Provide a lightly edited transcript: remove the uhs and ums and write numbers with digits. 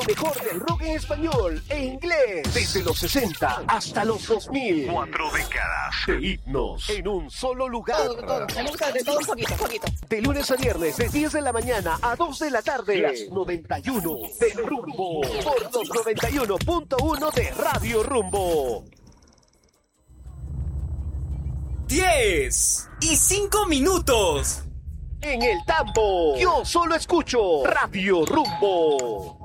mejor del rock en español e inglés. Desde los 60 hasta los 2000. 4 décadas de himnos en un solo lugar. Todo. Me gusta de todo un poquito. De lunes a viernes, de 10 de la mañana a 2 de la tarde. Las 91 de Rumbo. Por los 91.1 de Radio Rumbo. 10:05. En el tambo, yo solo escucho Radio Rumbo.